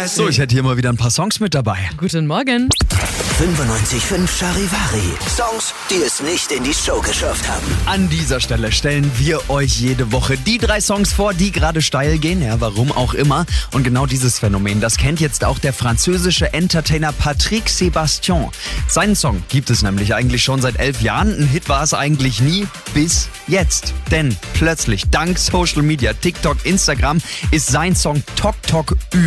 So, ich hätte hier mal wieder ein paar Songs mit dabei. Guten Morgen. 95.5 Charivari. Songs, die es nicht in die Show geschafft haben. An dieser Stelle stellen wir euch jede Woche die 3 Songs vor, die gerade steil gehen. Ja, warum auch immer. Und genau dieses Phänomen, das kennt jetzt auch der französische Entertainer Patrick Sébastien. Seinen Song gibt es nämlich eigentlich schon seit 11 Jahren. Ein Hit war es eigentlich nie, bis jetzt. Denn plötzlich, dank Social Media, TikTok, Instagram, ist sein Song Tok Tok über